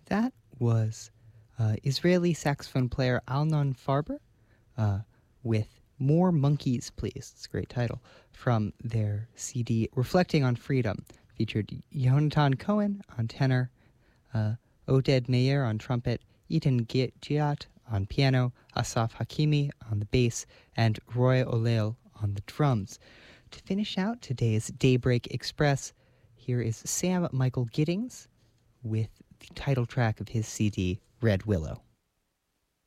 That was Israeli saxophone player Alnon Farber with More Monkeys, Please. It's a great title. From their CD Reflecting on Freedom. Featured Yonatan Cohen on tenor, Oded Meir on trumpet, Iten Giat on piano, Asaf Hakimi on the bass, and Roy Olel on the drums. To finish out today's Daybreak Express, here is Sam Michael Giddings with the title track of his CD, Red Willow.